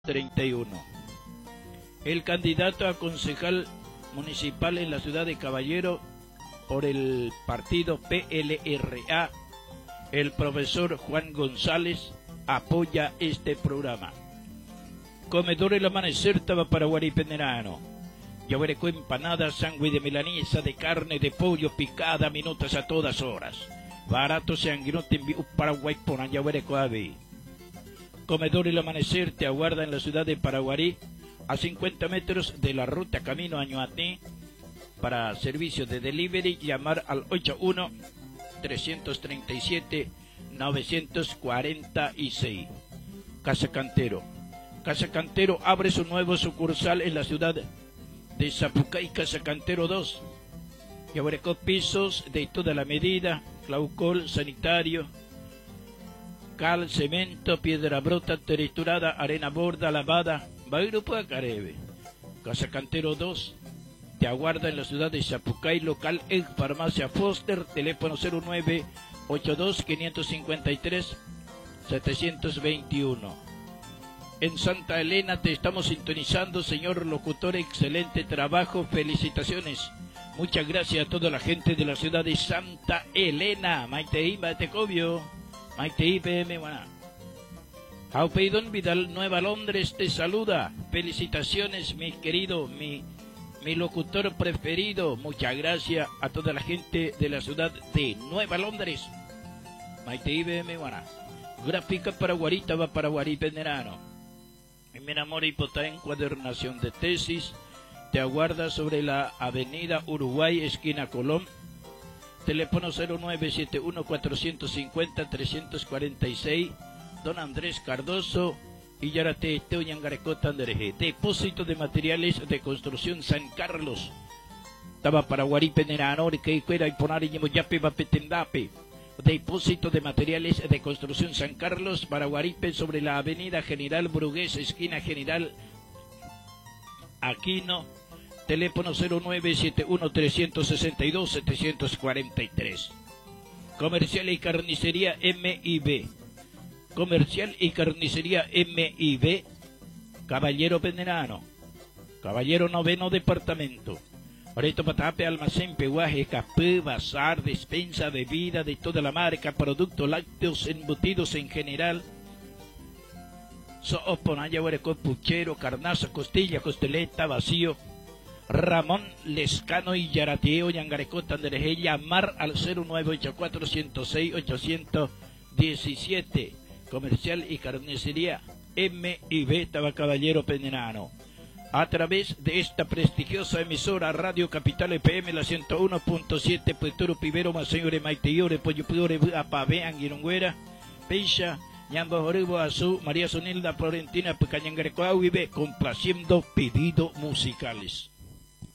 31. El candidato a concejal municipal en la ciudad de Caballero por el partido PLRA, el profesor Juan González, apoya este programa. Comedor El Amanecer, Taba Paraguarí Penerano. Yaguareco empanada, sándwich de milanesa, de carne, de pollo picada, minutos a todas horas. Barato sanguinote en Paraguay por Yaguareco Ave. Comedor El Amanecer te aguarda en la ciudad de Paraguarí, a 50 metros de la ruta camino a Ñuaté. Para servicio de delivery, llamar al 81-337-946. Casa Cantero. Casa Cantero abre su nuevo sucursal en la ciudad de Zapucay, Casa Cantero 2. Yaguareco pisos de toda la medida, claucol, sanitario, cal, cemento, piedra bruta, triturada, arena borda, lavada, Bairupo Carebe. Casa Cantero 2 te aguarda en la ciudad de Zapucay, local en Farmacia Foster, teléfono 09-82-553-721. En Santa Elena te estamos sintonizando, señor locutor, excelente trabajo, felicitaciones. Muchas gracias a toda la gente de la ciudad de Santa Elena. Maitei, Matecobio, Maitei, PM, Guaná. Jaupeidón Vidal, Nueva Londres, te saluda. Felicitaciones, mi querido, mi locutor preferido. Muchas gracias a toda la gente de la ciudad de Nueva Londres. Maitei, PM, Guaná. Gráfica Paraguarí, Taba Paraguarí Penerano. Mi amor, hipotá encuadernación de tesis. Te aguarda sobre la avenida Uruguay, esquina Colón. Teléfono 0971-450-346. Don Andrés Cardoso y Yarate Teoñangarecota Andereje. Depósito de materiales de construcción San Carlos. Taba Paraguarí Penerano, que fuera y poner y yape vapetendape. Depósito de materiales de construcción San Carlos, Paraguaripe, sobre la avenida General Brugués, esquina General Aquino. Teléfono 0971-362-743. Comercial y carnicería MIB. Comercial y carnicería MIB, Caballero Penerano. Caballero noveno departamento. Ahorita Patape, almacén, peguaje, capé, bazar, despensa, bebida de toda la marca, productos lácteos, embutidos en general. Sooponaya, huereco, puchero, carnaza, costilla, costeleta, vacío. Ramón Lescano y Yarateo, Yangareco, Tandereje, llamar al 0984-106-817. Comercial y carnicería MIB, Taba Caballero Penerano. A través de esta prestigiosa emisora Radio Capital FM, la 101.7, Puerto Pivero, Maseñore, Maiteyore, Pollo Piore, Apavean, Guirungüera, Peixa, Ñamba Joribo, Azú, María Sonilda, Florentina, Pecañangarecoa, vive complaciendo pedidos musicales.